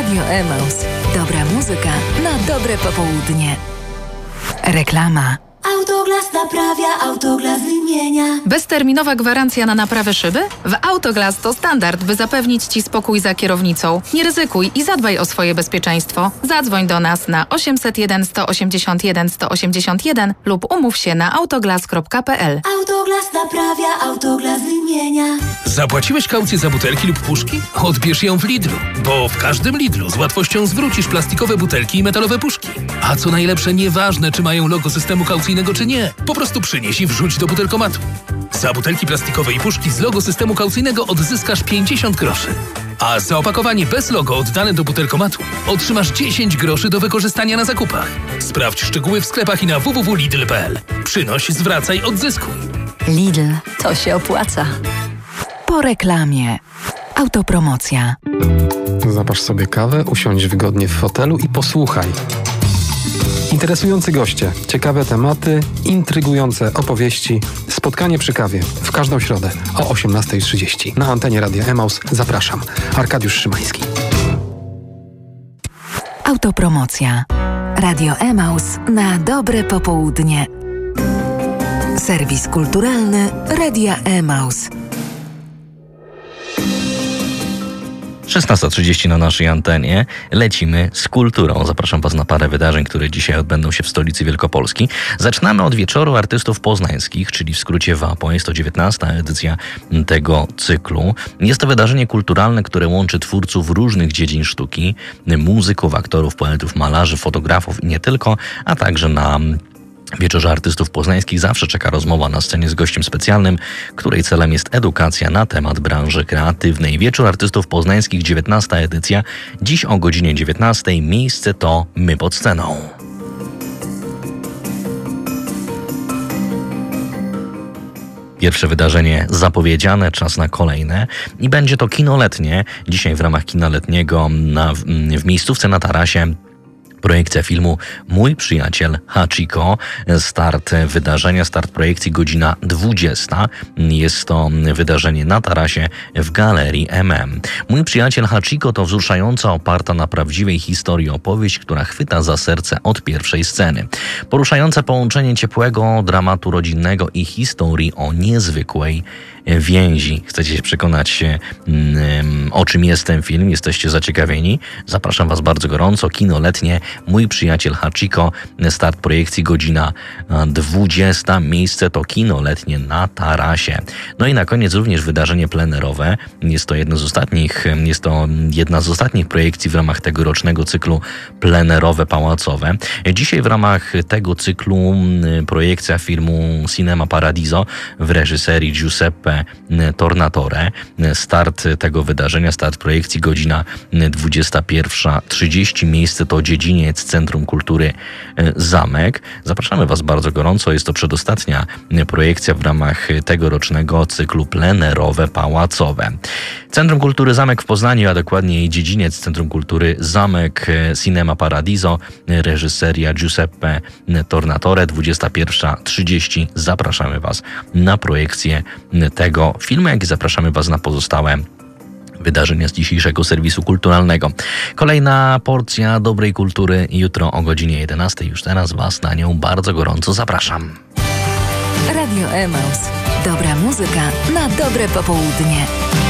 Radio Emaus. Dobra muzyka na dobre popołudnie. Reklama. Autoglas naprawia, Autoglas wymienia. Bezterminowa gwarancja na naprawę szyby? W Autoglas to standard, by zapewnić Ci spokój za kierownicą. Nie ryzykuj i zadbaj o swoje bezpieczeństwo. Zadzwoń do nas na 801 181 181 lub umów się na autoglas.pl. Autoglas naprawia, Autoglas wymienia. Zapłaciłeś kaucję za butelki lub puszki? Odbierz ją w Lidlu, bo w każdym Lidlu z łatwością zwrócisz plastikowe butelki i metalowe puszki. A co najlepsze, nieważne czy mają logo systemu kaucyjnego czy nie, po prostu przynieś i wrzuć do butelkomatu. Za butelki plastikowe i puszki z logo systemu kaucyjnego odzyskasz 50 groszy. A za opakowanie bez logo oddane do butelkomatu otrzymasz 10 groszy do wykorzystania na zakupach. Sprawdź szczegóły w sklepach i na www.lidl.pl. Przynoś, zwracaj, odzyskuj. Lidl, to się opłaca. Po reklamie. Autopromocja. Zaparz sobie kawę, usiądź wygodnie w fotelu i posłuchaj. Interesujący goście, ciekawe tematy, intrygujące opowieści. Spotkanie przy kawie w każdą środę o 18:30 na antenie Radia Emaus. Zapraszam. Arkadiusz Szymański. Autopromocja. Radio Emaus na dobre popołudnie. Serwis kulturalny Radia Emaus. 16:30 na naszej antenie. Lecimy z kulturą. Zapraszam Was na parę wydarzeń, które dzisiaj odbędą się w stolicy Wielkopolski. Zaczynamy od Wieczoru Artystów Poznańskich, czyli w skrócie WAPO. Jest to 19. edycja tego cyklu. Jest to wydarzenie kulturalne, które łączy twórców różnych dziedzin sztuki, muzyków, aktorów, poetów, malarzy, fotografów i nie tylko, a także na Wieczorze Artystów Poznańskich zawsze czeka rozmowa na scenie z gościem specjalnym, której celem jest edukacja na temat branży kreatywnej. Wieczór Artystów Poznańskich, 19. edycja, dziś o godzinie 19. Miejsce to My pod sceną. Pierwsze wydarzenie zapowiedziane, czas na kolejne i będzie to kino letnie. Dzisiaj w ramach kina letniego w miejscówce na Tarasie projekcja filmu Mój przyjaciel Hachiko. Start wydarzenia, start projekcji godzina 20. Jest to wydarzenie na Tarasie w Galerii MM. Mój przyjaciel Hachiko to wzruszająca, oparta na prawdziwej historii opowieść, która chwyta za serce od pierwszej sceny. Poruszające połączenie ciepłego dramatu rodzinnego i historii o niezwykłej więzi. Chcecie się przekonać, o czym jest ten film? Jesteście zaciekawieni? Zapraszam Was bardzo gorąco. Kino letnie Mój przyjaciel Hachiko. Start projekcji godzina 20. Miejsce to kino letnie na Tarasie. No i na koniec również wydarzenie plenerowe. Jest to jedna z ostatnich projekcji w ramach tegorocznego cyklu plenerowe pałacowe. Dzisiaj w ramach tego cyklu projekcja filmu Cinema Paradiso w reżyserii Giuseppe Tornatore. Start tego wydarzenia, start projekcji godzina 21:30. Miejsce to dziedziniec Centrum Kultury Zamek. Zapraszamy Was bardzo gorąco. Jest to przedostatnia projekcja w ramach tegorocznego cyklu plenerowe pałacowe. Centrum Kultury Zamek w Poznaniu, a dokładniej dziedziniec Centrum Kultury Zamek, Cinema Paradiso, reżyseria Giuseppe Tornatore, 21:30. Zapraszamy Was na projekcję tego filmu, jak i zapraszamy Was na pozostałe wydarzenia z dzisiejszego serwisu kulturalnego. Kolejna porcja dobrej kultury jutro o godzinie 11. Już teraz Was na nią bardzo gorąco zapraszam. Radio Emaus. Dobra muzyka na dobre popołudnie.